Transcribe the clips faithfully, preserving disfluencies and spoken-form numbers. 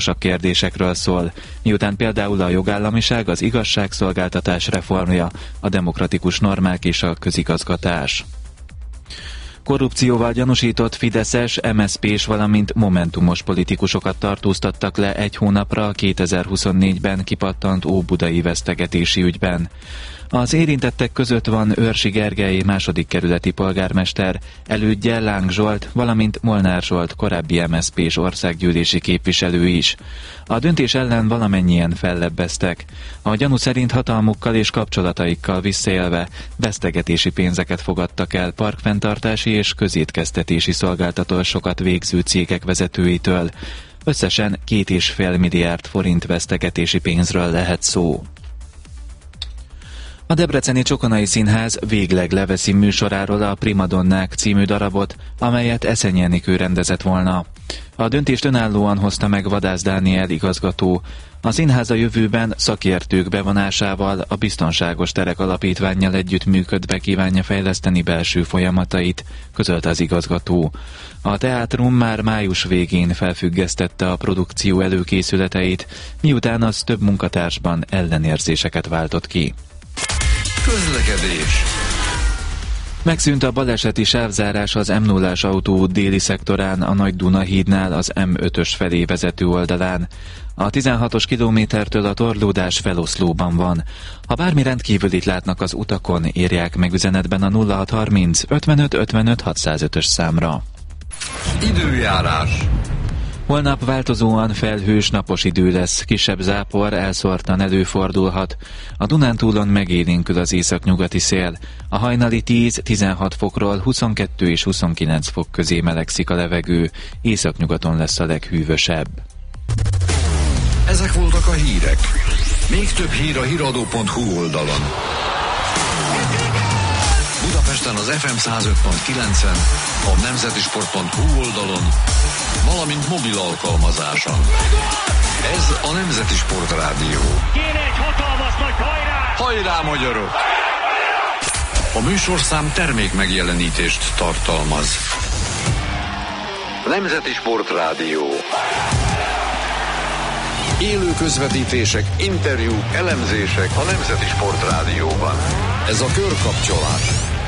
kérdésekről szól, miután például a jogállamiság, az igazságszolgáltatás reformja, a demokratikus normák és a közigazgatás. Korrupcióval gyanúsított fideszes, em es zé pés, valamint momentumos politikusokat tartóztattak le egy hónapra a kétezer-huszonnégyben kipattant óbudai vesztegetési ügyben. Az érintettek között van Őrsi Gergely, második kerületi polgármester, elődje Láng Zsolt, valamint Molnár Zsolt, korábbi em es zé pés országgyűlési képviselő is. A döntés ellen valamennyien fellebbeztek. A gyanú szerint hatalmukkal és kapcsolataikkal visszaélve vesztegetési pénzeket fogadtak el parkfenntartási és közétkeztetési szolgáltatásokat végző cégek vezetőitől. Összesen két és fél milliárd forint vesztegetési pénzről lehet szó. A Debreceni Csokonai Színház végleg leveszi műsoráról a Primadonnák című darabot, amelyet Eszenyi Enikő rendezett volna. A döntést önállóan hozta meg Vadász Dániel igazgató. A színház a jövőben szakértők bevonásával a Biztonságos Terek Alapítvánnyal együtt működve kívánja fejleszteni belső folyamatait, közölte az igazgató. A teátrum már május végén felfüggesztette a produkció előkészületeit, miután az több munkatársban ellenérzéseket váltott ki. Közlekedés. Megszűnt a baleseti sávzárás az em nullás autóút déli szektorán, a Nagy-Duna hídnál az em ötös felé vezető oldalán. A tizenhatos kilométertől a torlódás feloszlóban van. Ha bármi rendkívülit látnak az utakon, írják meg üzenetben a nulla hat harminc ötvenöt ötvenöt hatszázötös számra. Időjárás. Holnap változóan felhős, napos idő lesz, kisebb zápor elszórtan előfordulhat. A Dunántúlon megélénkül az északnyugati szél. A hajnali tíz-tizenhat fokról huszonkettő és huszonkilenc fok közé melegszik a levegő, északnyugaton lesz a leghűvösebb. Ezek voltak a hírek. Még több hír a híradó pont hu oldalon. Budapesten az ef em száz öt pont kilencen, a nemzetisport pont hu oldalon, valamint mobil alkalmazáson. Ez a Nemzeti Sport Rádió. Kéne egy hatalmas nagy hajrá! Hajrá, magyarok! A műsorszám termék megjelenítést tartalmaz. Nemzeti Sport Rádió. Élő közvetítések, interjúk, elemzések a Nemzeti Sport Rádióban. Ez a Körkapcsolás.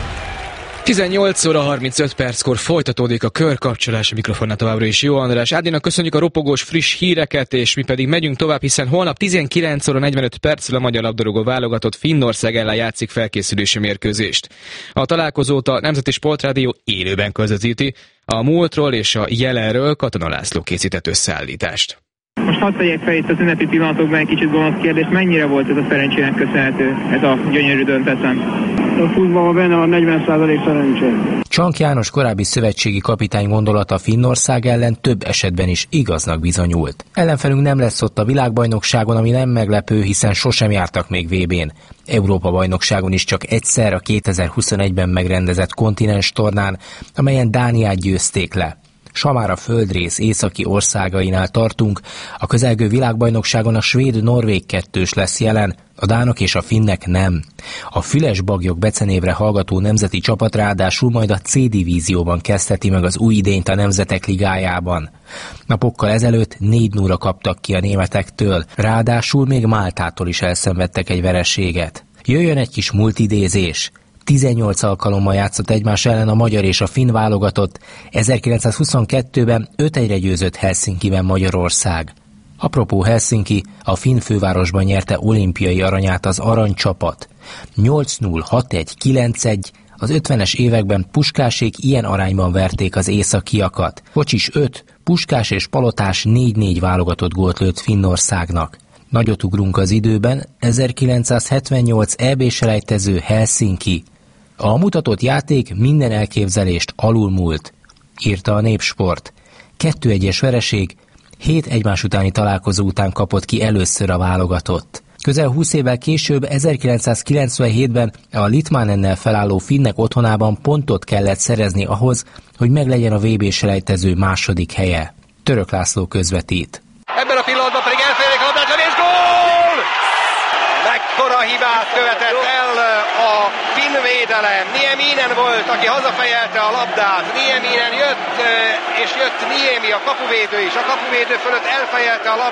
tizennyolc óra harmincöt perckor folytatódik a Körkapcsolás, a mikrofonnál továbbra is Jó András Ádinak köszönjük a ropogós friss híreket, és mi pedig megyünk tovább, hiszen holnap tizenkilenc óra negyvenöt perccel a magyar labdarúgó válogatott Finnország ellen játszik felkészülési mérkőzést. A találkozót a Nemzeti Sportrádió élőben közvetíti, a múltról és a jelenről Katona László készített összeállítást. Most hadd tegyek fel itt az ünnepi pillanatokban egy kicsit gonosz kérdést, mennyire volt ez a szerencsének köszönhető, ez a gyönyörű döntetlen? A futballban benne van negyven százalék szerencsé. Csank János korábbi szövetségi kapitány gondolata Finnország ellen több esetben is igaznak bizonyult. Ellenfelünk nem lesz ott a világbajnokságon, ami nem meglepő, hiszen sosem jártak még vé bén. Európa-bajnokságon is csak egyszer a kétezer-huszonegyben megrendezett kontinens tornán, amelyen Dániát győzték le. S ha már a földrész északi országainál tartunk, a közelgő világbajnokságon a svéd-norvég kettős lesz jelen, a dánok és a finnek nem. A Füles-Baglyok becenévre hallgató nemzeti csapat ráadásul majd a cé divízióban kezdheti meg az új idényt a Nemzetek Ligájában. Napokkal ezelőtt négy nullra kaptak ki a németektől, ráadásul még Máltától is elszenvedtek egy vereséget. Jöjjön egy kis multidézés. tizennyolc alkalommal játszott egymás ellen a magyar és a finn válogatott, ezerkilencszázhuszonkettőben öt egyre győzött Helsinkiben Magyarország. Apropó Helsinki, a finn fővárosban nyerte olimpiai aranyát az aranycsapat. nyolc null, hat egy, kilenc egy, az ötvenes években Puskásék ilyen arányban verték az északiakat. Kocsis öt, Puskás és Palotás négy négy válogatott gólt lőtt Finnországnak. Nagyot ugrunk az időben, ezerkilencszázhetvennyolc é bé-selejtező Helsinki. A mutatott játék minden elképzelést alulmúlt, írta a Népsport. kettő egyes vereség, hét egymás utáni találkozó után kapott ki először a válogatott. Közel húsz évvel később, ezerkilencszázkilencvenhétben a Litmánennel felálló finnek otthonában pontot kellett szerezni ahhoz, hogy meglegyen a vé bé-selejtező második helye. Török László közvetít. Ebben a pillanatban pedig elférik a labdát, és gól! Akkora hibát követett el a finn védelem. Nieminen volt, aki hazafejelte a labdát. Nieminen jött, és jött Niemi, a kapuvédő is. A kapuvédő fölött elfejelte a labdát.